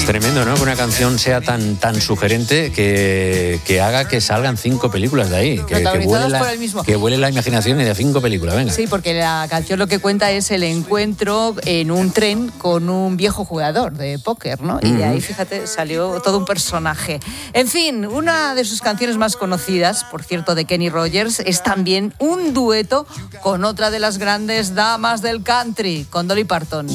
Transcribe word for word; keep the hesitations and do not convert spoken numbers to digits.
Tremendo, ¿no? Que una canción sea tan, tan sugerente que, que haga que salgan cinco películas de ahí. Que, que, vuele la, por el mismo. que vuele la imaginación y de cinco películas, venga. Sí, porque la canción lo que cuenta es el encuentro en un tren con un viejo jugador de póker, ¿no? Y de ahí, fíjate, salió todo un personaje. En fin, una de sus canciones más conocidas, por cierto, de Kenny Rogers, es también un dueto con otra de las grandes damas del country, con Dolly Parton.